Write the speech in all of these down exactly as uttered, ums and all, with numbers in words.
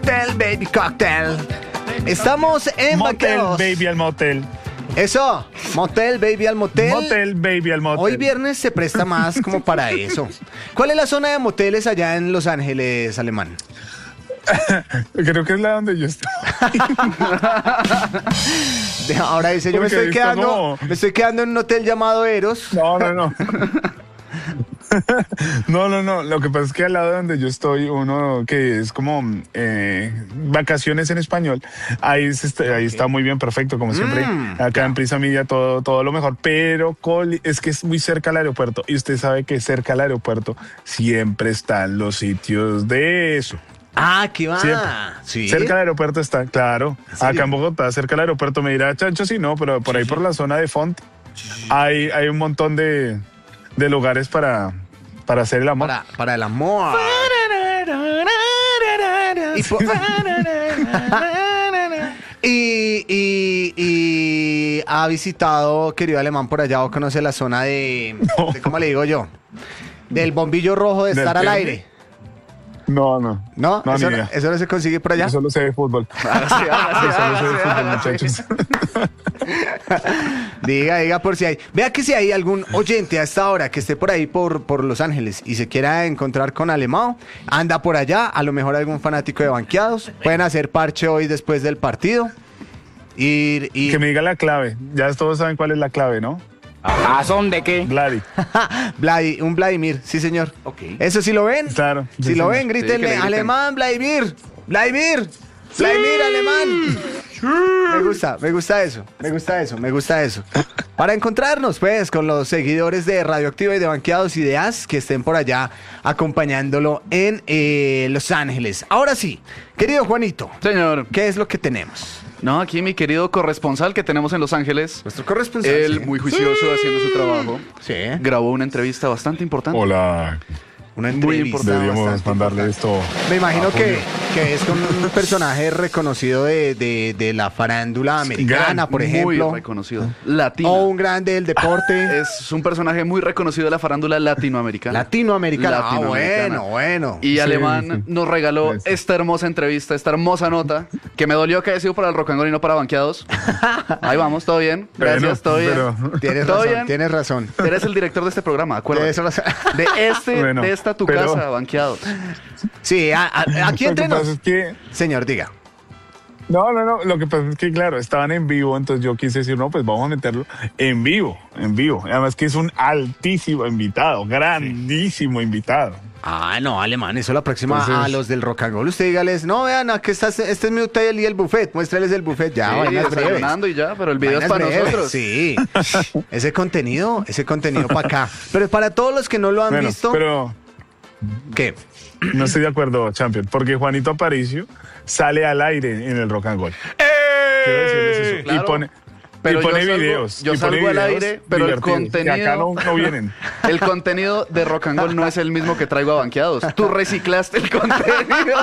Motel Baby Cocktail. Estamos en Motel Vaqueros. Baby al motel. Eso, Motel Baby al motel. Motel Baby al motel. Hoy viernes se presta más como para eso. ¿Cuál es la zona de moteles allá en Los Ángeles, Alemán? Creo que es la donde yo estoy. Ahora dice, yo me Porque estoy he visto quedando, como- me estoy quedando en un hotel llamado Eros. No, no, no. No, no, no. Lo que pasa es que al lado de donde yo estoy, uno que es como eh, vacaciones en español, ahí, se está, ahí está muy bien, perfecto, como siempre. Mm, Acá en Prisa Media todo, todo lo mejor, pero Coli- es que es muy cerca al aeropuerto y usted sabe que cerca al aeropuerto siempre están los sitios de eso. Ah, ¿qué va? Siempre. Sí. Cerca del aeropuerto está, claro. serio? Acá en Bogotá, cerca del aeropuerto, me dirá Chancho, sí, no, pero por ahí por la zona de Font hay, hay un montón de, de lugares para, para hacer el amor. Para, para el amor. Y, po- y, y, y ha visitado, querido Alemán, por allá, o conoce la zona de, No. de ¿cómo le digo yo? Del bombillo rojo de ¿Del estar al Perdi? aire. No, no. ¿No? No, ¿Eso, ni no idea. ¿Eso no se consigue por allá? Yo solo sé de fútbol. Hágase, hágase, Yo solo sé de hágase, fútbol, hágase. muchachos. Diga, diga por si hay. Vea que si hay algún oyente a esta hora que esté por ahí por, por Los Ángeles y se quiera encontrar con Alemão, anda por allá, a lo mejor algún fanático de Banqueados, pueden hacer parche hoy después del partido. Ir y Que me diga la clave. Ya todos saben cuál es la clave, ¿no? ¿A son de qué? Vladi. Vladi- un Vladimir, sí señor. Eso sí lo ven. Claro. Si sí, lo señor. ven, Sí, que grítenle, le griten. Alemán, Vladimir, Vladimir, Vladimir, Alemán. Me gusta, me gusta eso, me gusta eso, me gusta eso. Para encontrarnos, pues, con los seguidores de Radioactiva y de Banqueados y de As que estén por allá acompañándolo en eh, Los Ángeles. Ahora sí, querido Juanito, Señor. ¿qué es lo que tenemos? No, aquí mi querido corresponsal que tenemos en Los Ángeles. Nuestro corresponsal. Él, sí. muy juicioso haciendo su trabajo, Sí, grabó una entrevista bastante importante. Hola. una Muy entrevista importante. Deberíamos bastante mandarle importante. esto. Me imagino a que, Julio. que es con un personaje reconocido de, de, de la farándula americana, por ejemplo. Muy reconocido. Latino. O un grande del deporte. Es un personaje muy reconocido de la farándula latinoamericana. Latinoamericano. Ah, Latinoamericana. bueno, bueno. Y Sí, Alemán sí. nos regaló Sí. esta hermosa entrevista, esta hermosa nota, que me dolió que haya sido para el Rock and Roll y no para Banqueados. Ahí vamos, todo bien. Gracias, Bueno, todo bien. pero- Tienes ¿Todo razón, bien? tienes razón. Eres el director de este programa, acuérdate. Tienes razón. De este, Bueno, de esta tu pero- casa, Banqueados. Sí, a- a- aquí Lo que entre pasa nos. es que Señor, diga. No, no, no. Lo que pasa es que, claro, estaban en vivo, entonces yo quise decir, no, pues vamos a meterlo en vivo, en vivo. Además que es un altísimo invitado, grandísimo invitado. Ah, no, Alemán, eso la próxima Entonces- a los del Rock and Roll. Usted dígales, no, vean, aquí está, este es mi hotel y el buffet. Muéstrales el buffet. Ya, Sí, vainas breves. desayunando y ya, pero el video Vainas es para breves, nosotros. Sí. Ese contenido, ese contenido para acá. Pero para todos los que no lo han Bueno, visto, pero ¿qué? no estoy de acuerdo, Champion, porque Juanito Aparicio sale al aire en el Rock and Roll. Quiero decirles eso. Claro. Y pone, Pero y pone yo salgo- videos. yo y pone salgo al videos aire, pero el divertidos, que contenido- acá no, no vienen. El contenido de Rock and Roll no es el mismo que traigo a Banqueados. Tú reciclaste el contenido.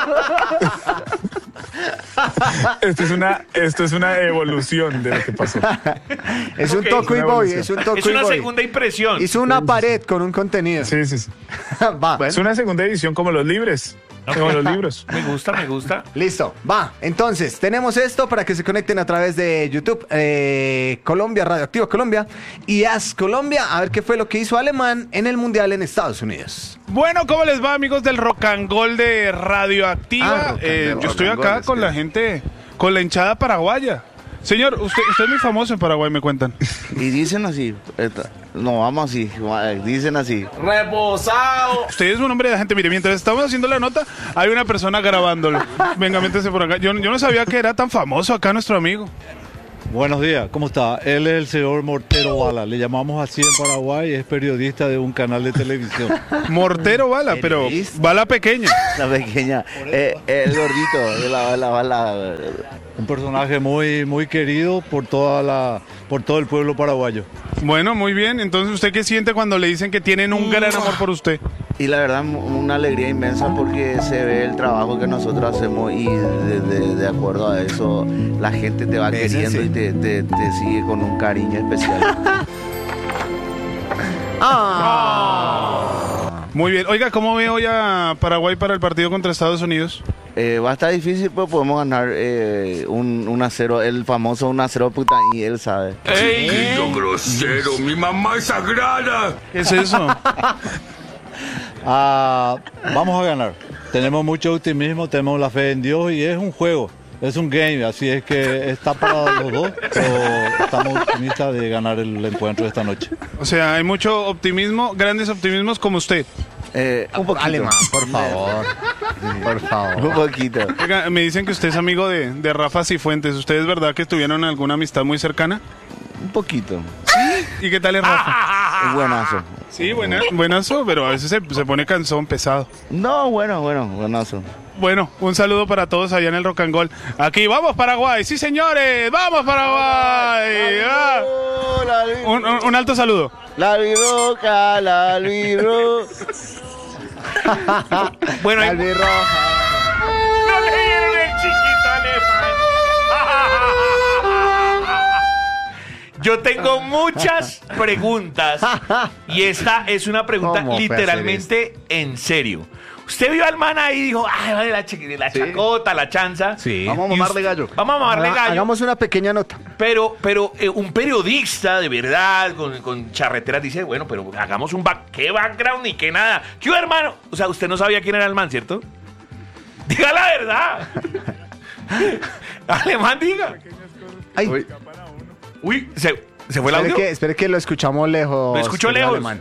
Esto es una, esto es una evolución de lo que pasó. Es un Ok. toco y Una voy, evolución. es un toco Es y una voy. segunda impresión. Hizo una pared con un contenido. Sí, sí, sí. Va. Bueno. Es una segunda edición como los libres, como los libros. Me gusta, me gusta. Listo, va. Entonces, tenemos esto para que se conecten a través de YouTube, eh, Colombia, Radioactivo Colombia y As Colombia, a ver qué fue lo que hizo Alemán en el Mundial en Estados Unidos. Bueno, ¿cómo les va, amigos del Rock and Roll de Radioactiva? Ah, Rock and Eh, Roll, yo estoy Rock and acá Roll, es con que- la gente, con la hinchada paraguaya. Señor, usted, usted es muy famoso en Paraguay, me cuentan. Y dicen así, esta- no, vamos así, dicen así. ¡Reposado! Usted es un hombre de gente, mire, mientras estamos haciendo la nota, hay una persona grabándolo. Venga, métese por acá. Yo, yo no sabía que era tan famoso acá nuestro amigo. Buenos días, ¿cómo está? Él es el señor Mortero Bala, le llamamos así en Paraguay, es periodista de un canal de televisión. Mortero bala, pero Periodista. bala pequeña. La pequeña, eh, el gordito, de la, la, la- Un personaje muy, muy querido por toda la, por todo el pueblo paraguayo. Bueno, muy bien. Entonces, ¿usted qué siente cuando le dicen que tienen un gran amor por usted? y la verdad una alegría inmensa porque se ve el trabajo que nosotros hacemos y de, de- de acuerdo a eso la gente te va Bésense. queriendo y te, te- te sigue con un cariño especial. Ah. Muy bien. Oiga, ¿cómo ve hoy a Paraguay para el partido contra Estados Unidos? Eh, va a estar difícil, pero podemos ganar eh, un, un a cero, el famoso un a cero puta, y él sabe. ¡Ey! ¡Yo grosero! ¡Mi mamá es sagrada! ¿Qué es eso? Ah, vamos a ganar. Tenemos mucho optimismo, tenemos la fe en Dios y es un juego, es un game, así es que está para los dos, pero estamos optimistas de ganar el encuentro de esta noche. O sea, hay mucho optimismo, grandes optimismos como usted. Eh, un poquito. Alemán, por favor. Por favor. Un poquito. Oiga, me dicen que usted es amigo de, de Rafa Cifuentes. ¿Usted es verdad que tuvieron alguna amistad muy cercana? Un poquito. ¿Y qué tal es Rafa? Un buenazo. Sí, buena, buenazo, pero a veces se, se pone cansón, pesado. No, bueno, bueno, buenazo. Bueno, un saludo para todos allá en el Rock and Roll. Aquí, vamos Paraguay, sí señores, vamos Paraguay. Ah. Un, un, un alto saludo. La birroca, la albirroca. Bueno, hay- Albirroja. ¡No le dieron el chiquito alemán! Yo tengo muchas preguntas y esta es una pregunta ¿Cómo puede literalmente en serio. Usted vio al man ahí y dijo, ay, vale, la, ch- la Sí. chacota, la chanza. Sí. Vamos a mamarle gallo. Vamos a mamarle Haga- gallo. Hagamos una pequeña nota. Pero, pero eh, un periodista de verdad, con, con charreteras, dice, bueno, pero hagamos un back, ¿qué background ni qué nada? ¿Qué hubo, hermano? O sea, usted no sabía quién era el man, ¿cierto? Diga la verdad. Alemán, diga. Ay, Uy. Uy, ¿se, se fue el espere audio? que, espere que lo escuchamos lejos. Lo escucho querido lejos. Alemán.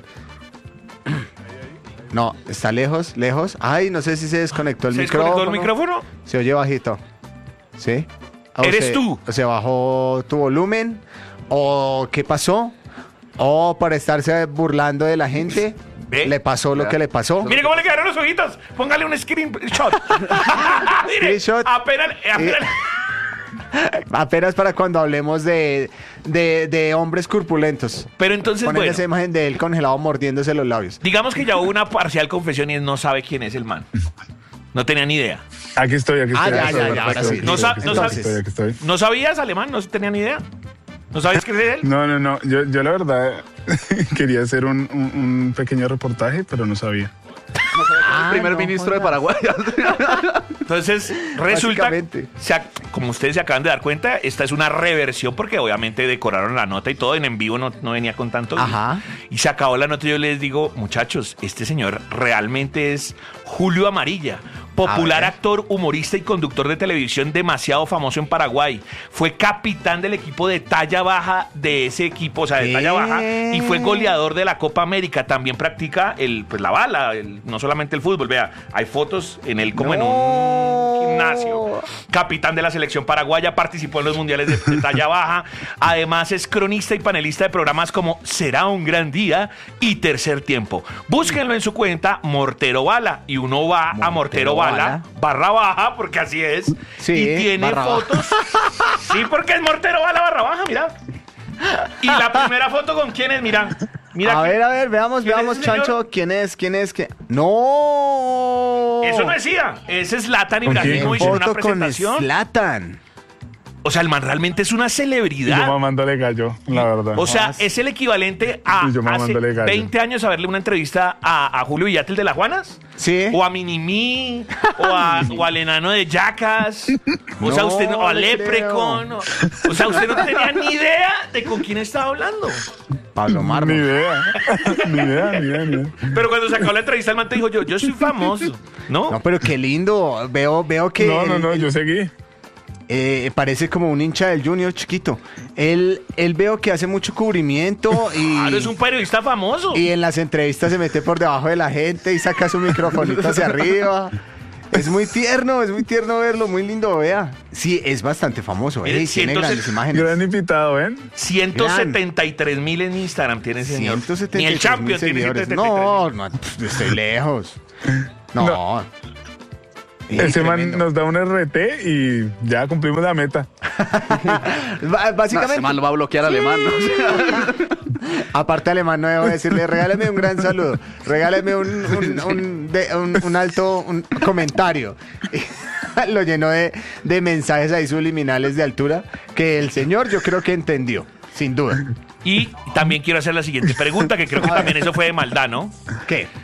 No, está lejos, lejos. Ay, no sé si se desconectó el ¿Se micrófono. desconectó el micrófono? Se oye bajito. ¿Sí? O ¿Eres se- tú? ¿O se bajó tu volumen? ¿O qué pasó? ¿O para estarse burlando de la gente? ¿Ve? ¿Le pasó lo Vea. que le pasó? Mire cómo le quedaron los ojitos. Póngale un screenshot. Mire, Screenshot. apenas, apenas- Apenas para cuando hablemos de, de, de hombres corpulentos. Pero entonces, Ponen bueno, esa imagen de él congelado mordiéndose los labios. digamos que ya hubo una parcial confesión y él no sabe quién es el man. No tenía ni idea. Aquí estoy, aquí Ah, estoy. ya, aquí ya, estoy, ya, aquí ahora estoy, sí. aquí No estoy, sa- aquí no estoy, sa- aquí estoy, aquí estoy. ¿No sabías alemán? ¿No tenía ni idea? ¿No sabías qué es de él? No, no, no. Yo, yo la verdad quería hacer un, un- un pequeño reportaje, pero no sabía. El primer no ministro de jodas. Paraguay. Entonces, resulta, Básicamente. se ac- como ustedes se acaban de dar cuenta, esta es una reversión porque obviamente decoraron la nota y todo, en en vivo no, no venía con tanto. Ajá. Y se acabó la nota y yo les digo, muchachos, este señor realmente es Julio Amarilla, popular A ver. actor, humorista y conductor de televisión demasiado famoso en Paraguay. Fue capitán del equipo de talla baja de ese equipo, o sea, de talla baja, y fue goleador de la Copa América. También practica el, pues, la bala, el- no solamente el fútbol. Vea, hay fotos en él como en un gimnasio. Capitán de la selección paraguaya, participó en los mundiales de, de talla baja. Además es cronista y panelista de programas como Será un gran día y Tercer Tiempo. Búsquenlo en su cuenta Mortero Bala y uno va a Mortero Bala, Bala. barra baja, porque así es. Sí, y tiene barra baja. fotos. Sí, porque es Mortero Bala barra baja, mira. Y la primera foto con quién es, mira. Mira A que- ver, a ver, veamos, ¿Quién es veamos, ese señor? Chancho, ¿quién es? ¿Quién es? ¿Qué? ¡No! Eso no decía. Ese es Zlatan ¿Con quién? Ibrahimovic en una Foto con presentación. Zlatan. O sea, el man realmente es una Y yo celebridad. mamándole gallo, la verdad. O sea, es el equivalente a Y yo hace mamándole gallo. veinte años a verle una entrevista a, a Julio Villatel de las Juanas. Sí. O a Minimi, o, a, o al enano de Jackass. O sea, No usted no, o a le Leprecon. O, o sea, usted no tenía ni idea de con quién estaba hablando. Pablo Ni Mármol. idea. ni idea, ni idea, ni idea. Pero cuando se acabó la entrevista, el man te dijo, yo, yo soy famoso. ¿No? No, pero qué lindo. Veo, veo que No, no, él- no, él, yo seguí. eh, parece como un hincha del Junior chiquito. Él, él veo que hace mucho cubrimiento y, Claro, es un periodista famoso. y en las entrevistas se mete por debajo de la gente y saca su microfonito hacia arriba. Es muy tierno, es muy tierno verlo, muy lindo, vea. Sí, es bastante famoso, Mire, eh, y tiene ciento grandes se- imágenes. Gran invitado, ¿ven? ciento setenta y tres mil en Instagram tiene ese señor. ciento setenta y Ni el tres mil Champions tiene seguidores. ciento setenta y tres mil. No, no, pf, estoy lejos. No. Sí, Ese man tremendo. nos da un R T y ya cumplimos la meta. Ba- No, ese Básicamente, man lo va a bloquear alemán, ¿no? O sea, aparte alemán, no debo decirle, regáleme un gran saludo, regáleme un, un, un, de- un- un alto un comentario. Lo llenó de, de mensajes ahí subliminales de altura que el señor yo creo que entendió, sin duda. Y también quiero hacer la siguiente pregunta, que creo que también eso fue de maldad, ¿no? ¿Qué?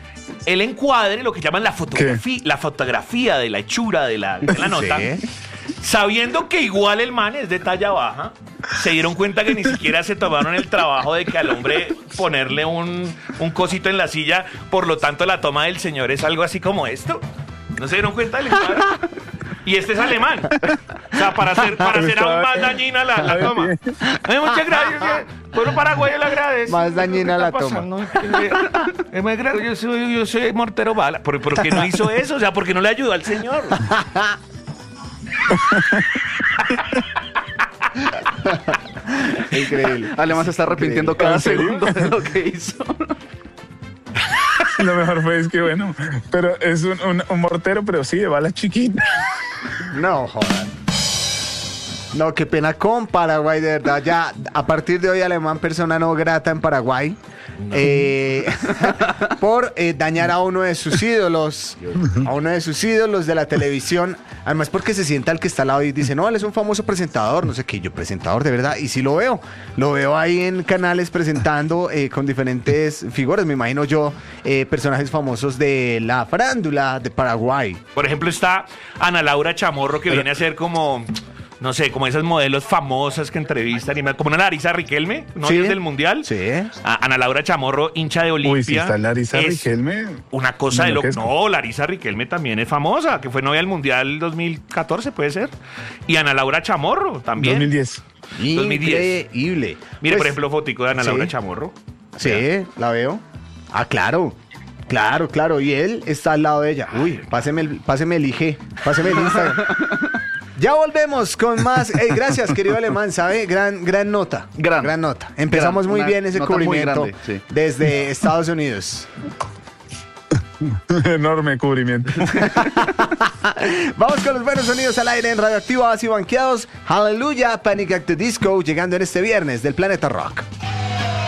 el encuadre, lo que llaman la fotografía, la fotografía de la hechura de la, de la nota, Sí. sabiendo que igual el man es de talla baja, se dieron cuenta que ni siquiera se tomaron el trabajo de que al hombre ponerle un, un cosito en la silla, por lo tanto la toma del señor es algo así como esto. ¿No se dieron cuenta del encuadre? Y este es alemán. O sea, para hacer, para hacer aún más dañina la, la toma. Ay, muchas gracias. Pueblo paraguayo le agradece. Más dañina ¿Qué la está toma. pasando? Es muy grave, yo soy, yo soy mortero bala. ¿Por, por qué no hizo eso? O sea, ¿por qué no le ayudó al señor? Increíble. Alemán se está arrepintiendo Increíble. cada ¿En serio? segundo de lo que hizo. Lo mejor fue es que, bueno, pero es un, un, un mortero, pero sí, de bala chiquita. No, joder. No, qué pena con Paraguay, de verdad. Ya, a partir de hoy, Alemán, persona no grata en Paraguay. Eh, por eh, dañar a uno de sus ídolos, a uno de sus ídolos de la televisión. Además, porque se sienta al que está al lado y dice, no, él es un famoso presentador, no sé qué, yo presentador de verdad. Y sí lo veo, lo veo ahí en canales presentando eh, con diferentes figuras, me imagino yo, eh, personajes famosos de la farándula de Paraguay. Por ejemplo, está Ana Laura Chamorro, que viene a ser como, no sé, como esas modelos famosas que entrevistan, y me- como una Larisa Riquelme, ¿no? Sí. Es del Mundial. Sí. A- Ana Laura Chamorro, hincha de Olimpia. Uy, si está Larisa es Riquelme. Una cosa de lo que... enloquezco. No, Larisa Riquelme también es famosa, que fue novia del Mundial dos mil catorce, puede ser. Y Ana Laura Chamorro también. dos mil diez. dos mil diez. Increíble. Mire, Pues, por ejemplo, fotico de Ana sí. Laura Chamorro. Sí, la veo. Ah, claro. Claro, claro. Y él está al lado de ella. Uy, páseme el, páseme el I G. Páseme el Instagram. Ya volvemos con más. Ey, gracias, querido Alemán. ¿Sabe? Gran, gran nota. Gran. Gran nota. Empezamos Gran, muy una bien ese nota muy cubrimiento grande, sí. desde Estados Unidos. Enorme cubrimiento. Vamos con los buenos sonidos al aire en Radioactivo, así banqueados. Hallelujah, Panic at the Disco, llegando en este viernes del Planeta Rock.